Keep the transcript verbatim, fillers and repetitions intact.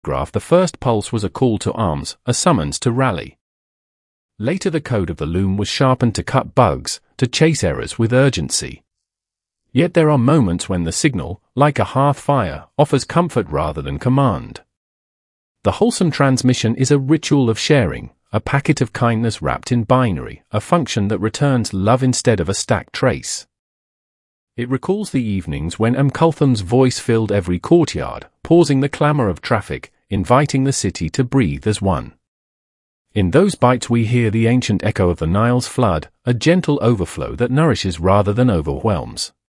telegraph, the first pulse was a call to arms, a summons to rally. Later the code of the loom was sharpened to cut bugs, to chase errors with urgency. Yet there are moments when the signal, like a hearth fire, offers comfort rather than command. The wholesome transmission is a ritual of sharing, a packet of kindness wrapped in binary, a function that returns love instead of a stacked trace. It recalls the evenings when Umm Kulthum's voice filled every courtyard, pausing the clamor of traffic, inviting the city to breathe as one. In those bites we hear the ancient echo of the Nile's flood, a gentle overflow that nourishes rather than overwhelms.